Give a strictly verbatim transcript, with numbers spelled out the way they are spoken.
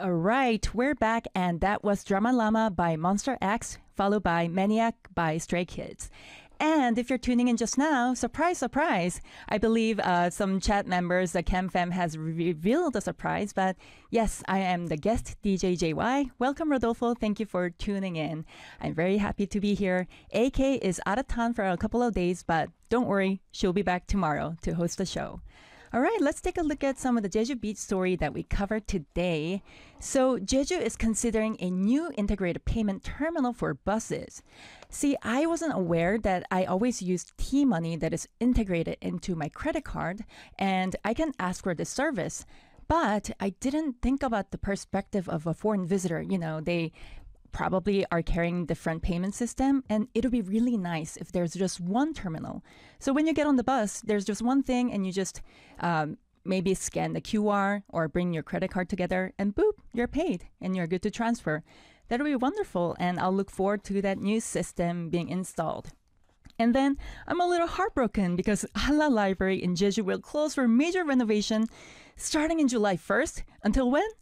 All right, we're back, and that was Drama Llama by Monster X, followed by Maniac by Stray Kids. And if you're tuning in just now, surprise, surprise. I believe uh, some chat members, the CamFam has revealed a surprise, but yes, I am the guest, D J J Y. Welcome, Rodolfo. Thank you for tuning in. I'm very happy to be here. A K is out of town for a couple of days, but don't worry, she'll be back tomorrow to host the show. All right, let's take a look at some of the Jeju Beach story that we covered today. So Jeju is considering a new integrated payment terminal for buses. See, I wasn't aware that I always use T-Money that is integrated into my credit card, and I can ask for the service. But I didn't think about the perspective of a foreign visitor. You know, they probably are carrying different payment system, and it'll be really nice if there's just one terminal. So when you get on the bus, there's just one thing, and you just um, maybe scan the Q R or bring your credit card together, and boop, you're paid and you're good to transfer. That'll be wonderful, and I'll look forward to that new system being installed. And then I'm a little heartbroken because Hala Library in Jeju will close for major renovation starting in July first. Until when?